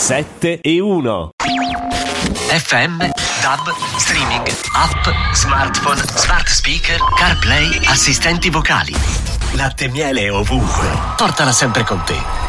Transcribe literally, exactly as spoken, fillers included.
sette e uno. F M, D A B, streaming, app, smartphone, smart speaker, CarPlay, assistenti vocali. Latte e miele ovunque. Portala sempre con te.